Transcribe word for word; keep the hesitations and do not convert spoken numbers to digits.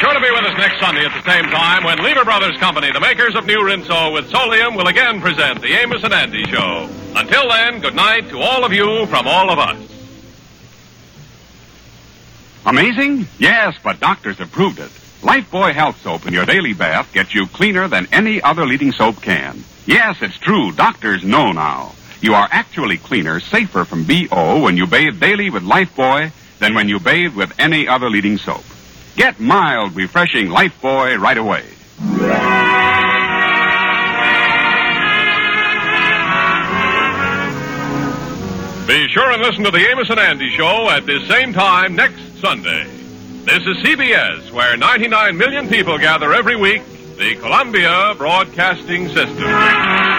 sure to be with us next Sunday at the same time when Lever Brothers Company, the makers of New Rinso with Solium, will again present the Amos and Andy Show. Until then, good night to all of you from all of us. Amazing? Yes, but doctors have proved it. Lifebuoy Health Soap in your daily bath gets you cleaner than any other leading soap can. Yes, it's true. Doctors know now. You are actually cleaner, safer from B O when you bathe daily with Lifebuoy than when you bathe with any other leading soap. Get mild, refreshing Lifebuoy right away. Be sure and listen to the Amos and Andy Show at this same time next Sunday. This is C B S, where ninety-nine million people gather every week, the Columbia Broadcasting System.